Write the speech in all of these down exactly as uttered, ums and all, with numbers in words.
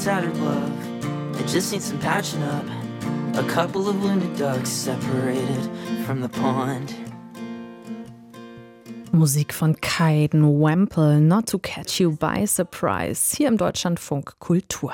tattered love. It just needs some patching up. A couple of wounded ducks separated from the pond. Musik von Kaiden Wemple, Not to Catch You by Surprise, hier im Deutschlandfunk Kultur.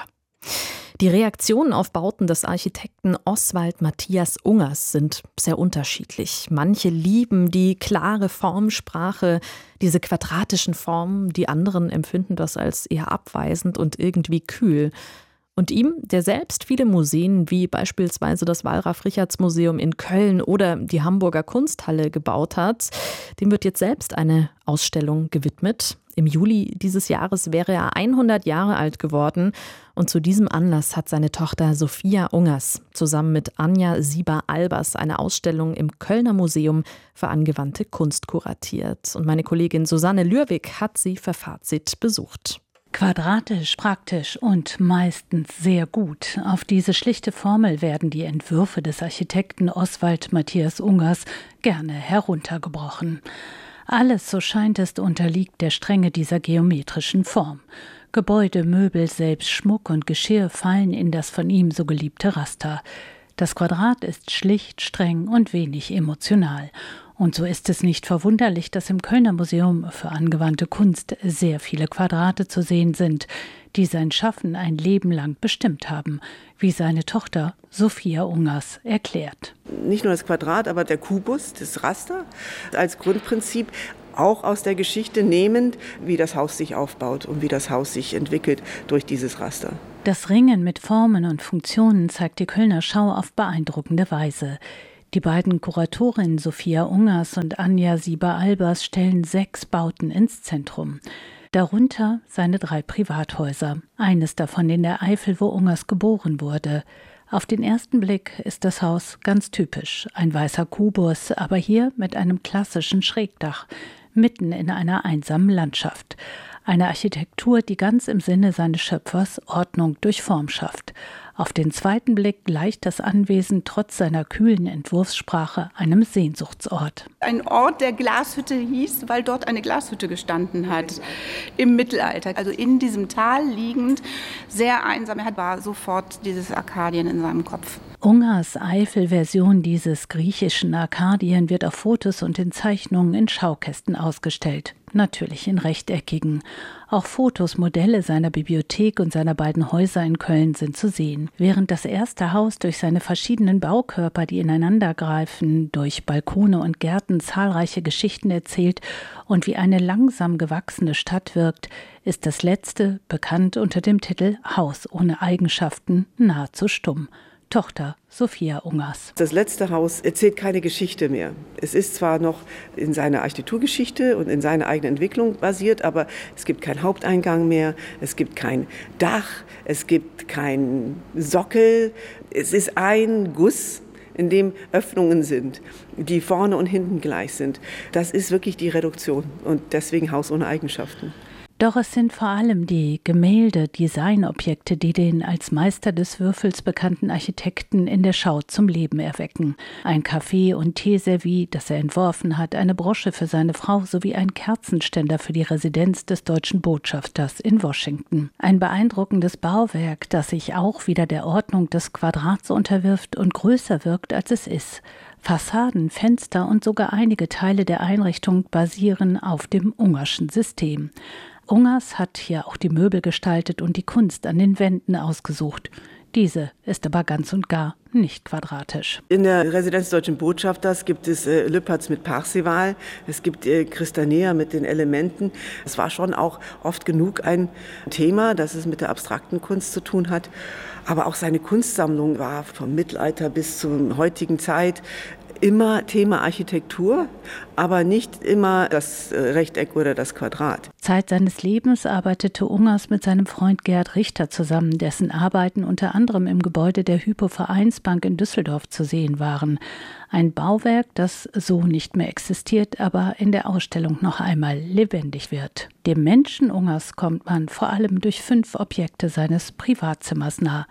Die Reaktionen auf Bauten des Architekten Oswald Matthias Ungers sind sehr unterschiedlich. Manche lieben die klare Formsprache, diese quadratischen Formen, die anderen empfinden das als eher abweisend und irgendwie kühl. Und ihm, der selbst viele Museen wie beispielsweise das Wallraf-Richartz-Museum in Köln oder die Hamburger Kunsthalle gebaut hat, dem wird jetzt selbst eine Ausstellung gewidmet. Im Juli dieses Jahres wäre er hundert Jahre alt geworden und zu diesem Anlass hat seine Tochter Sophia Ungers zusammen mit Anja Sieber-Albers eine Ausstellung im Kölner Museum für angewandte Kunst kuratiert. Und meine Kollegin Susanne Lürwig hat sie für Fazit besucht. Quadratisch, praktisch und meistens sehr gut. Auf diese schlichte Formel werden die Entwürfe des Architekten Oswald Matthias Ungers gerne heruntergebrochen. Alles, so scheint es, unterliegt der Strenge dieser geometrischen Form. Gebäude, Möbel, selbst Schmuck und Geschirr fallen in das von ihm so geliebte Raster. Das Quadrat ist schlicht, streng und wenig emotional. Und so ist es nicht verwunderlich, dass im Kölner Museum für angewandte Kunst sehr viele Quadrate zu sehen sind, die sein Schaffen ein Leben lang bestimmt haben, wie seine Tochter Sophia Ungers erklärt. Nicht nur das Quadrat, aber der Kubus, das Raster, als Grundprinzip auch aus der Geschichte nehmend, wie das Haus sich aufbaut und wie das Haus sich entwickelt durch dieses Raster. Das Ringen mit Formen und Funktionen zeigt die Kölner Schau auf beeindruckende Weise. Die beiden Kuratorinnen Sophia Ungers und Anja Sieber-Albers stellen sechs Bauten ins Zentrum. Darunter seine drei Privathäuser, eines davon in der Eifel, wo Ungers geboren wurde. Auf den ersten Blick ist das Haus ganz typisch, ein weißer Kubus, aber hier mit einem klassischen Schrägdach, mitten in einer einsamen Landschaft. Eine Architektur, die ganz im Sinne seines Schöpfers Ordnung durch Form schafft. Auf den zweiten Blick gleicht das Anwesen trotz seiner kühlen Entwurfssprache einem Sehnsuchtsort. Ein Ort, der Glashütte hieß, weil dort eine Glashütte gestanden hat im Mittelalter. Also in diesem Tal liegend, sehr einsam. Er war sofort dieses Arkadien in seinem Kopf. Ungers Eifel-Version dieses griechischen Arkadien wird auf Fotos und in Zeichnungen in Schaukästen ausgestellt. Natürlich in rechteckigen. Auch Fotos, Modelle seiner Bibliothek und seiner beiden Häuser in Köln sind zu sehen. Während das erste Haus durch seine verschiedenen Baukörper, die ineinandergreifen, durch Balkone und Gärten zahlreiche Geschichten erzählt und wie eine langsam gewachsene Stadt wirkt, ist das letzte, bekannt unter dem Titel Haus ohne Eigenschaften, nahezu stumm. Tochter Sophia Ungers. Das letzte Haus erzählt keine Geschichte mehr. Es ist zwar noch in seiner Architekturgeschichte und in seiner eigenen Entwicklung basiert, aber es gibt keinen Haupteingang mehr, es gibt kein Dach, es gibt keinen Sockel. Es ist ein Guss, in dem Öffnungen sind, die vorne und hinten gleich sind. Das ist wirklich die Reduktion und deswegen Haus ohne Eigenschaften. Doch es sind vor allem die Gemälde, Designobjekte, die den als Meister des Würfels bekannten Architekten in der Schau zum Leben erwecken. Ein Kaffee- und Teeservie, das er entworfen hat, eine Brosche für seine Frau sowie ein Kerzenständer für die Residenz des deutschen Botschafters in Washington. Ein beeindruckendes Bauwerk, das sich auch wieder der Ordnung des Quadrats unterwirft und größer wirkt, als es ist. Fassaden, Fenster und sogar einige Teile der Einrichtung basieren auf dem Ungerschen System. Ungers hat hier auch die Möbel gestaltet und die Kunst an den Wänden ausgesucht. Diese ist aber ganz und gar nicht quadratisch. In der Residenz des deutschen Botschafters gibt es äh, Lüpertz mit Parzival, es gibt äh, Christanea mit den Elementen. Es war schon auch oft genug ein Thema, das es mit der abstrakten Kunst zu tun hat. Aber auch seine Kunstsammlung war vom Mittelalter bis zur heutigen Zeit immer Thema Architektur, aber nicht immer das Rechteck oder das Quadrat. Zeit seines Lebens arbeitete Ungers mit seinem Freund Gerd Richter zusammen, dessen Arbeiten unter anderem im Gebäude der Hypo-Vereinsbank in Düsseldorf zu sehen waren. Ein Bauwerk, das so nicht mehr existiert, aber in der Ausstellung noch einmal lebendig wird. Dem Menschen Ungers kommt man vor allem durch fünf Objekte seines Privatzimmers nah.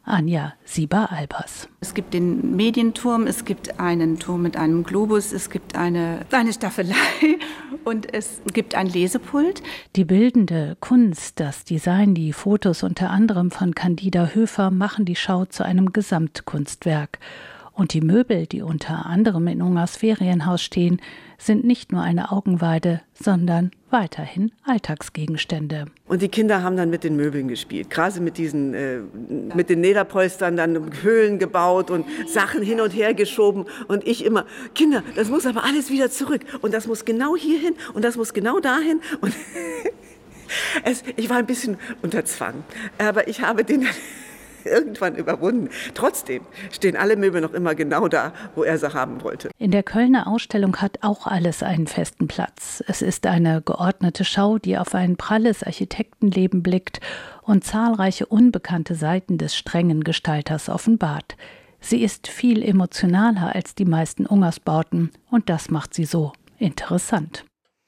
Anja Sieber-Albers. Es gibt den Medienturm, es gibt einen Turm mit einem Globus, es gibt eine, eine Staffelei und es gibt ein Lesepult. Die bildende Kunst, das Design, die Fotos unter anderem von Candida Höfer machen die Schau zu einem Gesamtkunstwerk. Und die Möbel, die unter anderem in Ungers Ferienhaus stehen, sind nicht nur eine Augenweide, sondern weiterhin Alltagsgegenstände. Und die Kinder haben dann mit den Möbeln gespielt, gerade mit diesen, äh, mit den Lederpolstern dann Höhlen gebaut und Sachen hin und her geschoben. Und ich immer, Kinder, das muss aber alles wieder zurück. Und das muss genau hier hin und das muss genau dahin. Und es, ich war ein bisschen unter Zwang, aber ich habe den irgendwann überwunden. Trotzdem stehen alle Möbel noch immer genau da, wo er sie haben wollte. In der Kölner Ausstellung hat auch alles einen festen Platz. Es ist eine geordnete Schau, die auf ein pralles Architektenleben blickt und zahlreiche unbekannte Seiten des strengen Gestalters offenbart. Sie ist viel emotionaler als die meisten Ungersbauten und das macht sie so interessant.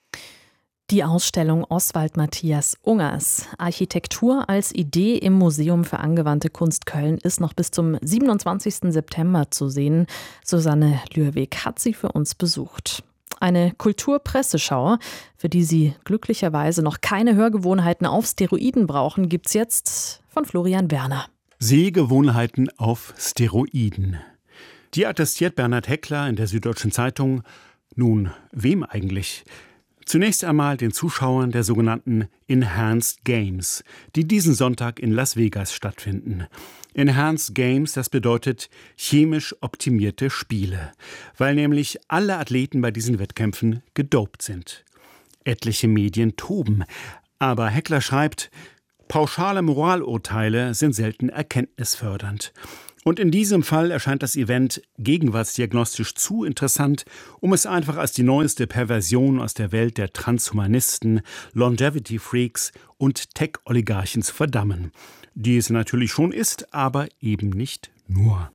Die Ausstellung Oswald Matthias Ungers, Architektur als Idee im Museum für angewandte Kunst Köln, ist noch bis zum siebenundzwanzigsten September zu sehen. Susanne Lürweg hat sie für uns besucht. Eine Kulturpresseschau, für die Sie glücklicherweise noch keine Hörgewohnheiten auf Steroiden brauchen, gibt's jetzt von Florian Werner. Sehgewohnheiten auf Steroiden. Die attestiert Bernhard Heckler in der Süddeutschen Zeitung. Nun, wem eigentlich? Zunächst einmal den Zuschauern der sogenannten Enhanced Games, die diesen Sonntag in Las Vegas stattfinden. Enhanced Games, das bedeutet chemisch optimierte Spiele, weil nämlich alle Athleten bei diesen Wettkämpfen gedopt sind. Etliche Medien toben, aber Heckler schreibt, pauschale Moralurteile sind selten erkenntnisfördernd. Und in diesem Fall erscheint das Event gegenwartsdiagnostisch zu interessant, um es einfach als die neueste Perversion aus der Welt der Transhumanisten, Longevity-Freaks und Tech-Oligarchen zu verdammen. Die es natürlich schon ist, aber eben nicht nur.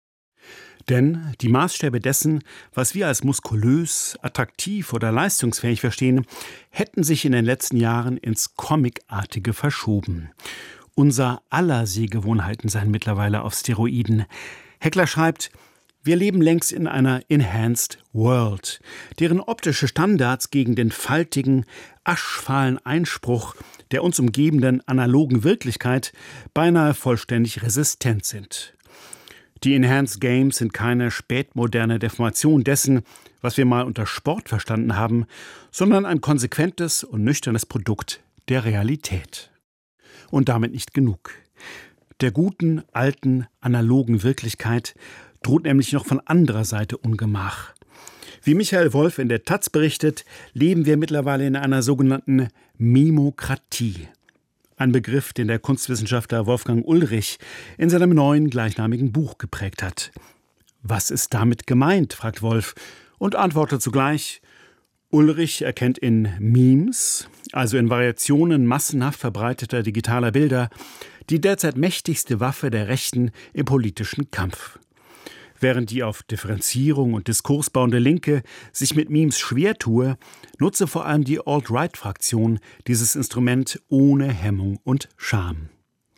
Denn die Maßstäbe dessen, was wir als muskulös, attraktiv oder leistungsfähig verstehen, hätten sich in den letzten Jahren ins Comicartige verschoben. Unser aller Sehgewohnheiten seien mittlerweile auf Steroiden. Heckler schreibt, wir leben längst in einer Enhanced World, deren optische Standards gegen den faltigen, aschfahlen Einspruch der uns umgebenden analogen Wirklichkeit beinahe vollständig resistent sind. Die Enhanced Games sind keine spätmoderne Deformation dessen, was wir mal unter Sport verstanden haben, sondern ein konsequentes und nüchternes Produkt der Realität. Und damit nicht genug. Der guten, alten, analogen Wirklichkeit droht nämlich noch von anderer Seite Ungemach. Wie Michael Wolf in der Taz berichtet, leben wir mittlerweile in einer sogenannten Memokratie. Ein Begriff, den der Kunstwissenschaftler Wolfgang Ulrich in seinem neuen gleichnamigen Buch geprägt hat. Was ist damit gemeint, fragt Wolf und antwortet zugleich, Ulrich erkennt in Memes, also in Variationen massenhaft verbreiteter digitaler Bilder, die derzeit mächtigste Waffe der Rechten im politischen Kampf. Während die auf Differenzierung und Diskurs bauende Linke sich mit Memes schwer tue, nutze vor allem die Alt-Right-Fraktion dieses Instrument ohne Hemmung und Scham.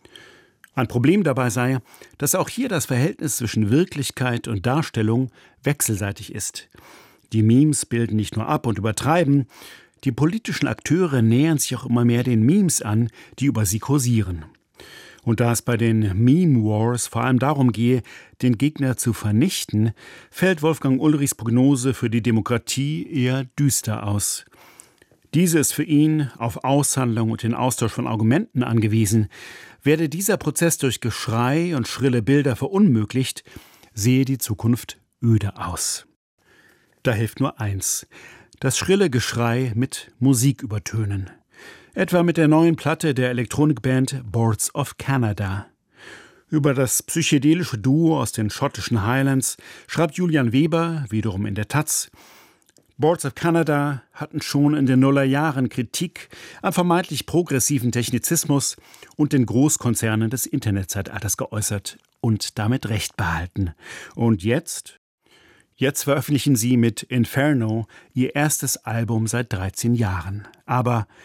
Ein Problem dabei sei, dass auch hier das Verhältnis zwischen Wirklichkeit und Darstellung wechselseitig ist. Die Memes bilden nicht nur ab und übertreiben, die politischen Akteure nähern sich auch immer mehr den Memes an, die über sie kursieren. Und da es bei den Meme Wars vor allem darum gehe, den Gegner zu vernichten, fällt Wolfgang Ulrichs Prognose für die Demokratie eher düster aus. Diese ist für ihn auf Aushandlung und den Austausch von Argumenten angewiesen. Werde dieser Prozess durch Geschrei und schrille Bilder verunmöglicht, sehe die Zukunft öde aus. Da hilft nur eins: das schrille Geschrei mit Musik übertönen. Etwa mit der neuen Platte der Elektronikband Boards of Canada. Über das psychedelische Duo aus den schottischen Highlands schreibt Julian Weber, wiederum in der Taz, Boards of Canada hatten schon in den Nullerjahren Kritik am vermeintlich progressiven Technizismus und den Großkonzernen des Internetzeitalters geäußert und damit Recht behalten. Und jetzt? Jetzt veröffentlichen sie mit Inferno ihr erstes Album seit dreizehn Jahren. Aber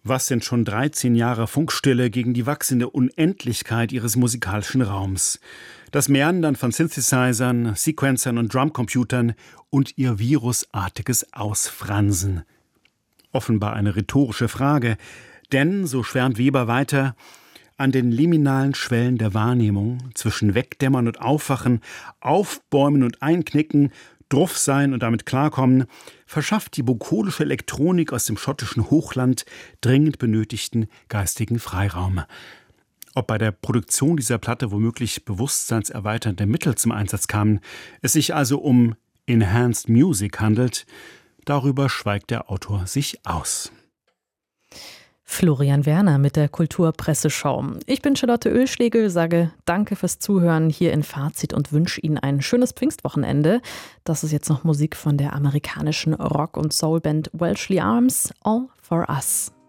Was sind schon dreizehn Jahre Funkstille gegen die wachsende Unendlichkeit ihres musikalischen Raums? Das Meandern von Synthesizern, Sequencern und Drumcomputern und ihr virusartiges Ausfransen. Offenbar eine rhetorische Frage, denn, so schwärmt Weber weiter, an den liminalen Schwellen der Wahrnehmung, zwischen Wegdämmern und Aufwachen, Aufbäumen und Einknicken, Druff sein und damit klarkommen, verschafft die bukolische Elektronik aus dem schottischen Hochland dringend benötigten geistigen Freiraum. Ob bei der Produktion dieser Platte womöglich bewusstseinserweiternde Mittel zum Einsatz kamen, es sich also um Enhanced Music handelt, darüber schweigt der Autor sich aus. Florian Werner mit der Kulturpresseschau. Ich bin Charlotte Oehlschlegel, sage danke fürs Zuhören hier in Fazit und wünsche Ihnen ein schönes Pfingstwochenende. Das ist jetzt noch Musik von der amerikanischen Rock- und Soulband Welshly Arms, All for Us.